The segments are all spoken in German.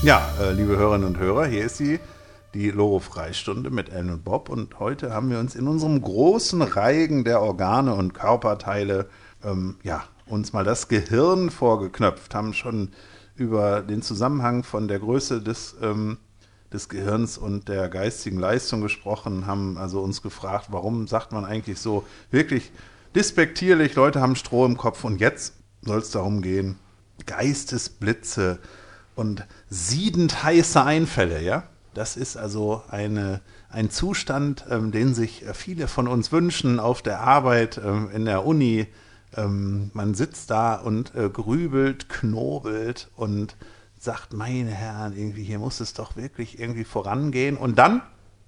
Ja, liebe Hörerinnen und Hörer, hier ist sie, die Loro-Freistunde mit Ellen und Bob. Und heute haben wir uns in unserem großen Reigen der Organe und Körperteile uns mal das Gehirn vorgeknöpft, haben schon über den Zusammenhang von der Größe des Gehirns und der geistigen Leistung gesprochen, haben also uns gefragt, warum sagt man eigentlich so wirklich despektierlich, Leute haben Stroh im Kopf. Und jetzt soll es darum gehen, Geistesblitze und siedend heiße Einfälle, ja? Das ist also ein Zustand, den sich viele von uns wünschen auf der Arbeit, in der Uni. Man sitzt da und grübelt, knobelt und sagt, meine Herren, irgendwie hier muss es doch wirklich irgendwie vorangehen. Und dann,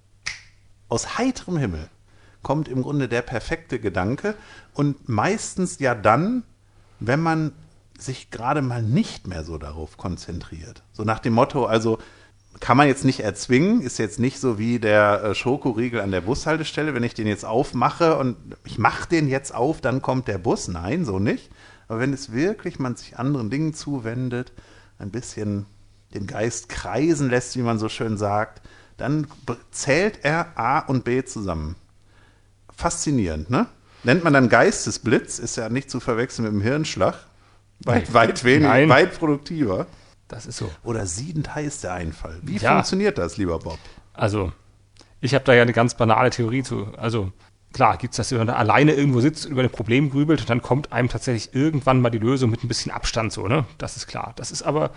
aus heiterem Himmel, kommt im Grunde der perfekte Gedanke. Und meistens ja dann, wenn man sich gerade mal nicht mehr so darauf konzentriert. So nach dem Motto, also kann man jetzt nicht erzwingen, ist jetzt nicht so wie der Schokoriegel an der Bushaltestelle, wenn ich den jetzt aufmache und ich mache den jetzt auf, dann kommt der Bus. Nein, so nicht. Aber wenn es wirklich man sich anderen Dingen zuwendet, ein bisschen den Geist kreisen lässt, wie man so schön sagt, dann zählt er A und B zusammen. Faszinierend, ne? Nennt man dann Geistesblitz, ist ja nicht zu verwechseln mit dem Hirnschlag. Weit produktiver. Das ist so. Oder siedend heiß der Einfall. Wie funktioniert das, lieber Bob? Also, ich habe da ja eine ganz banale Theorie zu. Also, klar, gibt es das, wenn man da alleine irgendwo sitzt und über ein Problem grübelt und dann kommt einem tatsächlich irgendwann mal die Lösung mit ein bisschen Abstand so, ne? Das ist klar. Das ist aber,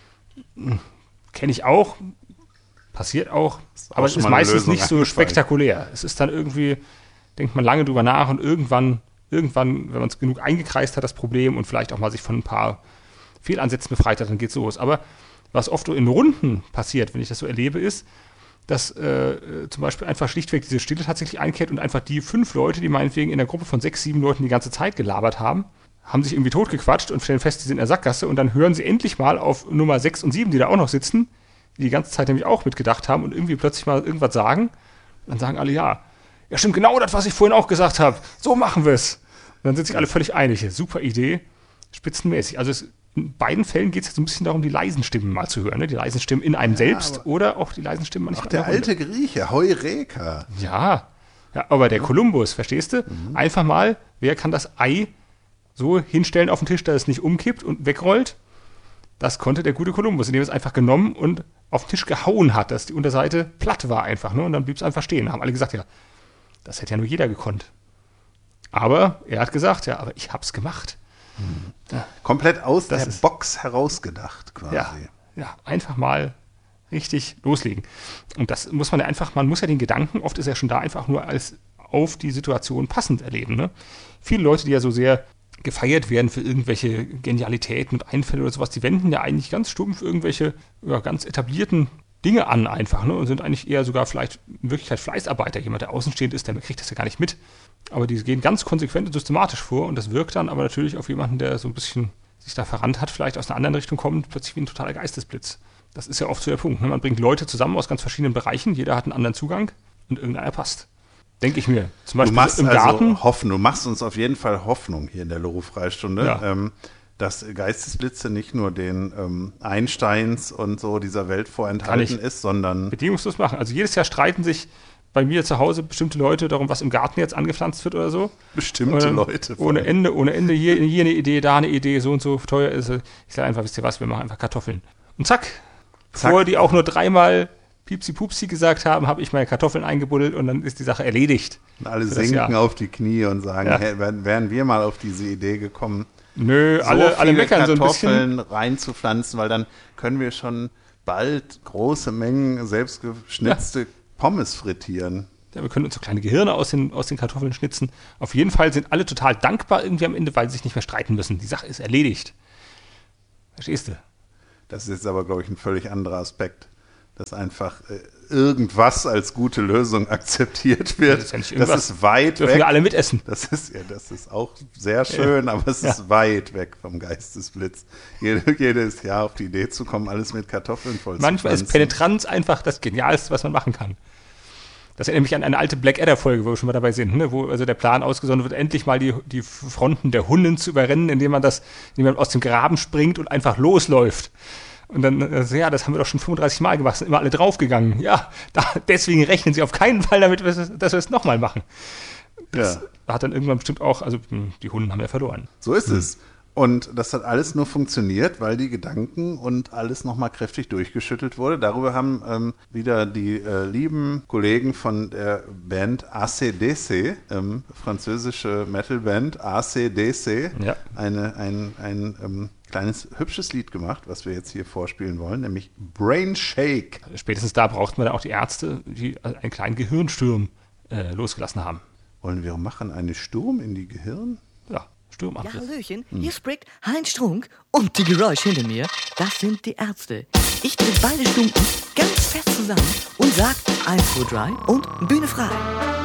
kenne ich auch, passiert auch, aber es ist meistens nicht so spektakulär. Es ist dann irgendwie, denkt man lange drüber nach und irgendwann, wenn man es genug eingekreist hat, das Problem und vielleicht auch mal sich von ein paar Fehlansätzen befreit hat, dann geht's los. Aber was oft in Runden passiert, wenn ich das so erlebe, ist, dass zum Beispiel einfach schlichtweg diese Stille tatsächlich einkehrt und einfach die 5 Leute, die meinetwegen in der Gruppe von 6, 7 Leuten die ganze Zeit gelabert haben sich irgendwie totgequatscht und stellen fest, die sind in der Sackgasse und dann hören sie endlich mal auf Nummer 6 und 7, die da auch noch sitzen, die ganze Zeit nämlich auch mitgedacht haben und irgendwie plötzlich mal irgendwas sagen. Und dann sagen alle, ja, stimmt, genau das, was ich vorhin auch gesagt habe. So machen wir es. Und dann sind sich alle völlig einig. Super Idee, spitzenmäßig. Also in beiden Fällen geht es jetzt so ein bisschen darum, die leisen Stimmen mal zu hören. Ne? Die leisen Stimmen in einem selbst oder auch die leisen Stimmen manchmal. Auch der alte Grieche, Heureka. Ja, aber der Kolumbus, verstehst du? Einfach mal, wer kann das Ei so hinstellen auf den Tisch, dass es nicht umkippt und wegrollt? Das konnte der gute Kolumbus, indem er es einfach genommen und auf den Tisch gehauen hat, dass die Unterseite platt war einfach. Ne? Und dann blieb es einfach stehen. Da haben alle gesagt, ja, das hätte ja nur jeder gekonnt. Aber er hat gesagt, ja, aber ich hab's gemacht. Ja. Komplett aus der Box herausgedacht quasi. Ja, einfach mal richtig loslegen. Und das muss man ja einfach, man muss ja den Gedanken, oft ist er schon da, einfach nur als auf die Situation passend erleben. Ne? Viele Leute, die ja so sehr gefeiert werden für irgendwelche Genialitäten und Einfälle oder sowas, die wenden ja eigentlich ganz stumpf irgendwelche ganz etablierten Dinge an einfach, ne? Und sind eigentlich eher sogar vielleicht in Wirklichkeit Fleißarbeiter. Jemand, der außenstehend ist, der kriegt das ja gar nicht mit. Aber die gehen ganz konsequent und systematisch vor und das wirkt dann aber natürlich auf jemanden, der so ein bisschen sich da verrannt hat, vielleicht aus einer anderen Richtung kommt, plötzlich wie ein totaler Geistesblitz. Das ist ja oft so der Punkt. Ne? Man bringt Leute zusammen aus ganz verschiedenen Bereichen, jeder hat einen anderen Zugang und irgendeiner passt. Denke ich mir. Zum Beispiel im Garten. Du machst uns auf jeden Fall Hoffnung hier in der Loro-Freistunde. Ja. Dass Geistesblitze nicht nur den Einsteins und so dieser Welt vorenthalten ist, sondern bedingungslos machen. Also jedes Jahr streiten sich bei mir zu Hause bestimmte Leute darum, was im Garten jetzt angepflanzt wird oder so. Bestimmte Leute. Ohne Ende. Hier eine Idee, da eine Idee, so und so teuer ist es. Ich sage einfach, wisst ihr was, wir machen einfach Kartoffeln. Und zack. Bevor die auch nur 3-mal Piepsi-Pupsi gesagt haben, habe ich meine Kartoffeln eingebuddelt und dann ist die Sache erledigt. Und alle sinken auf die Knie und sagen, hey, wären wir mal auf diese Idee gekommen, alle meckern so ein bisschen. Kartoffeln reinzupflanzen, weil dann können wir schon bald große Mengen selbstgeschnitzte Pommes frittieren. Ja, wir können uns so kleine Gehirne aus den Kartoffeln schnitzen. Auf jeden Fall sind alle total dankbar irgendwie am Ende, weil sie sich nicht mehr streiten müssen. Die Sache ist erledigt. Verstehst du? Das ist jetzt aber, glaube ich, ein völlig anderer Aspekt. Dass einfach irgendwas als gute Lösung akzeptiert wird. Das ist ja nicht irgendwas. Das ist weit dürfen weg. Wir alle mitessen. Das ist auch sehr schön, aber es ist weit weg vom Geistesblitz. Jedes Jahr auf die Idee zu kommen, alles mit Kartoffeln voll zu Manchmal ist Penetranz einfach das Genialste, was man machen kann. Das erinnert mich an eine alte Blackadder-Folge, wo wir schon mal dabei sind, ne? Wo also der Plan ausgesonnen wird, endlich mal die Fronten der Hunden zu überrennen, indem man aus dem Graben springt und einfach losläuft. Und dann, ja, das haben wir doch schon 35 Mal gemacht, sind immer alle draufgegangen. Ja, deswegen rechnen sie auf keinen Fall damit, dass wir es nochmal machen. Das hat dann irgendwann bestimmt auch, also die Hunden haben ja verloren. So ist es. Und das hat alles nur funktioniert, weil die Gedanken und alles nochmal kräftig durchgeschüttelt wurde. Darüber haben wieder die lieben Kollegen von der Band AC/DC, französische Metalband AC/DC, ein kleines hübsches Lied gemacht, was wir jetzt hier vorspielen wollen, nämlich Brain Shake. Spätestens da braucht man dann auch die Ärzte, die einen kleinen Gehirnsturm losgelassen haben. Wollen wir machen einen Sturm in die Gehirn? Ja. Ja, Hallöchen, hier spricht Heinz Strunk und die Geräusche hinter mir, das sind die Ärzte. Ich drücke beide Stumpen ganz fest zusammen und sag 1, 2, 3 und Bühne frei.